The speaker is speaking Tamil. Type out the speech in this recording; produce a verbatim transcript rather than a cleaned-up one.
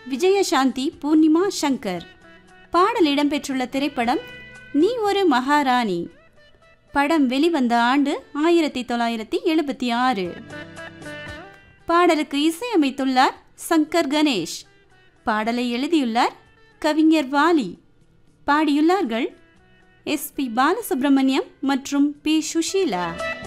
விஜயசாந்தி பூர்ணிமா சங்கர். பாடல் இடம்பெற்றுள்ள திரைப்படம் நீ ஒரு மகாராணி. படம் வெளிவந்த ஆண்டு ஆயிரத்தி தொள்ளாயிரத்தி எழுபத்தி ஆறு. பாடலுக்கு இசையமைத்துள்ளார் சங்கர் கணேஷ். பாடலை எழுதியுள்ளார் கவிஞர் வாலி. பாடியுள்ளார்கள் எஸ் பி பாலசுப்ரமணியம் மற்றும் பி சுஷீலா.